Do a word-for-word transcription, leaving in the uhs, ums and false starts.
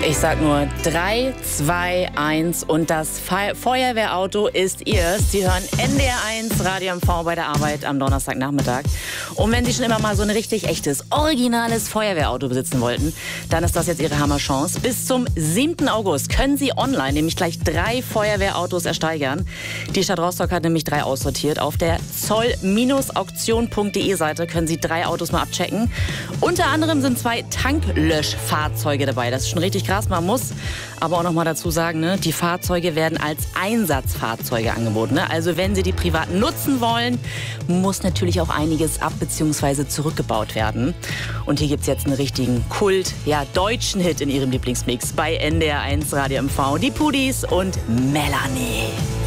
Ich sag nur drei, zwei, eins und das Fe Feuerwehrauto ist ihrs. Sie hören N D R eins Radio M V bei der Arbeit am Donnerstagnachmittag. Und wenn Sie schon immer mal so ein richtig echtes, originales Feuerwehrauto besitzen wollten, dann ist das jetzt Ihre Hammerchance. Bis zum siebten August können Sie online nämlich gleich drei Feuerwehrautos ersteigern. Die Stadt Rostock hat nämlich drei aussortiert. Auf der zoll auktion punkt de Seite können Sie drei Autos mal abchecken. Unter anderem sind zwei Tanklöschfahrzeuge dabei. Das ist schon richtig krass. Man muss aber auch noch mal dazu sagen, ne, die Fahrzeuge werden als Einsatzfahrzeuge angeboten. Ne? Also wenn Sie die privat nutzen wollen, muss natürlich auch einiges ab- bzw. zurückgebaut werden. Und hier gibt es jetzt einen richtigen Kult, ja, deutschen Hit in Ihrem Lieblingsmix bei N D R eins Radio M V. Die Pudis und Melanie.